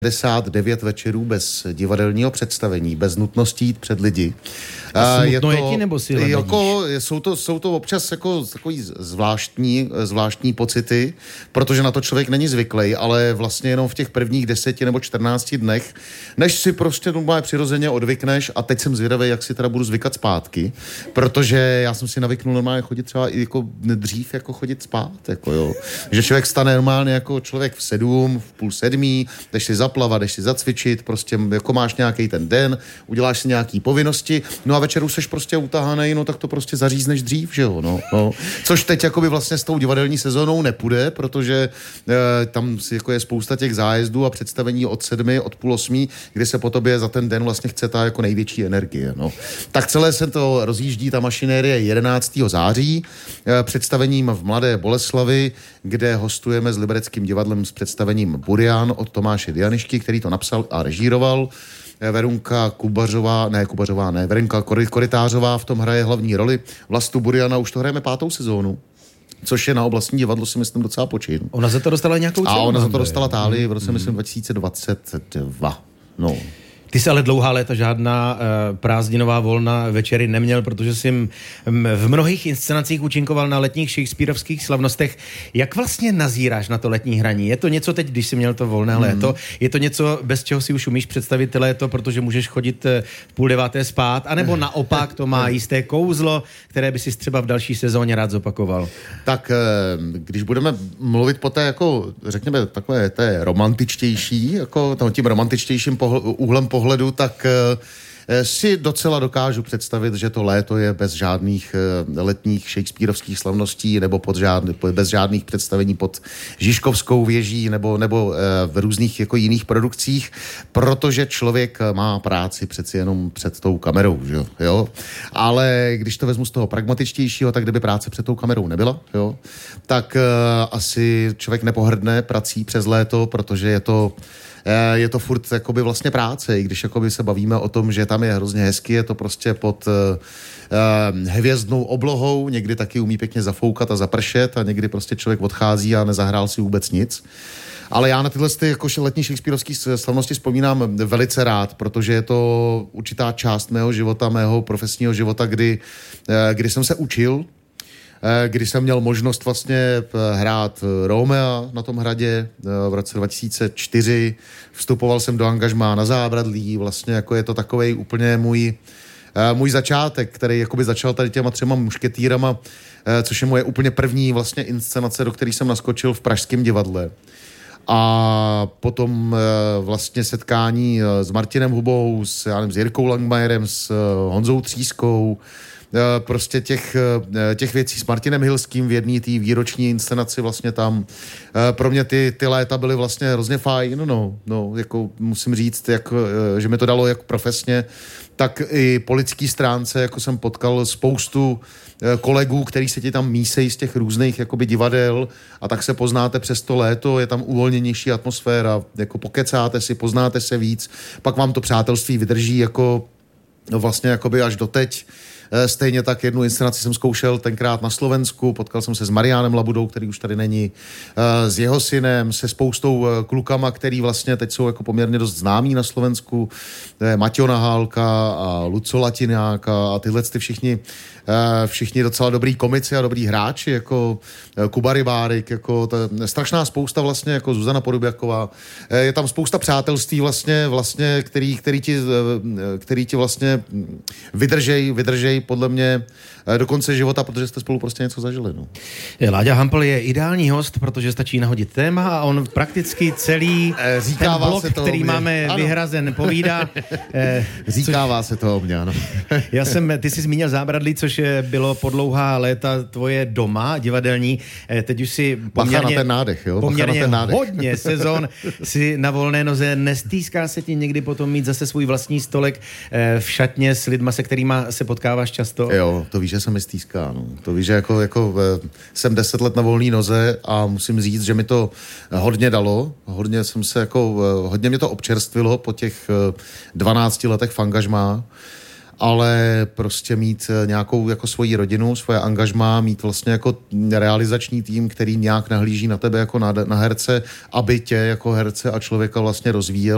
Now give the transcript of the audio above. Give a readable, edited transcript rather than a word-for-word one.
59 večerů bez divadelního představení, bez nutnosti jít před lidi. Je ti, nebo si jako, jsou to občas jako takový zvláštní pocity, protože na to člověk není zvyklý, ale vlastně jenom v těch prvních 10 nebo 14 dnech, než si prostě normálně přirozeně odvykneš, a teď jsem zvědavý, jak si teda budu zvykat zpátky, protože já jsem si navyknul normálně chodit třeba i jako dřív jako chodit spát, jako jo. Že člověk stane normálně jako člověk v 7, v půl 7, jdeš si zaplavat, jdeš si zacvičit, prostě jako máš nějaký ten den, uděláš si nějaký povinnosti, no a večeru seš prostě utahanej, no tak to prostě zařízneš dřív, že jo, no. Což teď jakoby vlastně s tou divadelní sezónou nepůjde, protože tam jako je spousta těch zájezdů a představení od 7, od půl 8, kdy se po tobě za ten den vlastně chce ta jako největší energie, no. Tak celé se to rozjíždí, ta mašinérie 11. září, představením v Mladé Boleslavi, kde hostujeme s Libereckým divadlem s představením Burian od Tomáše Dianišky, který to napsal a režíroval. Verunka Verunka Koritářová v tom hraje hlavní roli. Vlastu Buriana už to hrajeme 5. sezónu, což je na Oblastní divadlo, si myslím, docela počin. Ona za to dostala nějakou cenu? A ona za to dostala Tálii v roce, myslím, 2022. No. Ty jsi ale dlouhá léta žádná prázdninová volna večery neměl, protože jsi v mnohých inscenacích účinkoval na letních shakespearovských slavnostech. Jak vlastně nazíráš na to letní hraní? Je to něco teď, když jsi měl to volné léto? Je to něco, bez čeho si už umíš představit léto, protože můžeš chodit v 8:30 spát? A nebo naopak to má jisté kouzlo, které by si třeba v další sezóně rád zopakoval? Tak když budeme mluvit po té, jako řekněme, takové té romantičtější, jako tím romantičtějším úhlem pohledu, tak si docela dokážu představit, že to léto je bez žádných letních shakespearovských slavností nebo bez žádných představení pod Žižkovskou věží nebo v různých jako jiných produkcích, protože člověk má práci přeci jenom před tou kamerou, že jo? Ale když to vezmu z toho pragmatičtějšího, tak kdyby práce před tou kamerou nebyla, jo? Tak asi člověk nepohrdne prací přes léto, protože je to furt jakoby vlastně práce, i když jakoby se bavíme o tom, že tam je hrozně hezky, je to prostě pod hvězdnou oblohou, někdy taky umí pěkně zafoukat a zapršet a někdy prostě člověk odchází a nezahrál si vůbec nic. Ale já na tyhle jako letní shakespearovské slavnosti vzpomínám velice rád, protože je to určitá část mého života, mého profesního života, kdy jsem se učil, kdy jsem měl možnost vlastně hrát Romea na tom hradě v roce 2004. Vstupoval jsem do angažmá na Zábradlí, vlastně jako je to takovej úplně můj začátek, který jakoby začal tady těma 3 mušketýrama, což je moje úplně první vlastně inscenace, do které jsem naskočil v Pražském divadle. A potom vlastně setkání s Martinem Hubou, s Jirkou Langmajerem, s Honzou Třískou, prostě těch věcí s Martinem Hilským v jedné té výroční inscenaci vlastně tam. Pro mě ty léta byly vlastně hrozně fajn, no, jako musím říct, že mi to dalo jak profesně, tak i po lidský stránce, jako jsem potkal spoustu kolegů, který se ti tam mísejí z těch různých jakoby divadel a tak se poznáte přes to léto, je tam uvolněnější atmosféra, jako pokecáte si, poznáte se víc, pak vám to přátelství vydrží jako vlastně jakoby až doteď. Stejně tak jednu inscenaci jsem zkoušel tenkrát na Slovensku, potkal jsem se s Mariánem Labudou, který už tady není, s jeho synem, se spoustou klukama, který vlastně teď jsou jako poměrně dost známí na Slovensku, Maťo Nahálka a Luco Latinák a tyhle všichni docela dobrý komici a dobrý hráči, jako Kuba Rybárik, jako strašná spousta vlastně, jako Zuzana Podobjaková. Je tam spousta přátelství vlastně, který ti vlastně vydržej podle mě do konce života, protože jste spolu prostě něco zažili. No. Láďa Hampl je ideální host, protože stačí nahodit téma a on prakticky celý ten blok, který máme vyhrazen, povídá. Říkává se to o mě, ano. Ty jsi zmínil Zábradlí, což bylo po dlouhá léta tvoje doma divadelní. Teď už si poměrně hodně sezon si na volné noze. Nestýská se ti někdy potom mít zase svůj vlastní stolek v šatně s lidma, se kterýma se potkáváš často? Jo, to víš, že se mi stýská. No. To víš, že jako jsem 10 let na volné noze a musím říct, že mi to hodně dalo. Hodně mě to občerstvilo po těch 12 letech v angažmá. Ale prostě mít nějakou jako svoji rodinu, svoje angažmá, mít vlastně jako realizační tým, který nějak nahlíží na tebe jako na herce, aby tě jako herce a člověka vlastně rozvíjel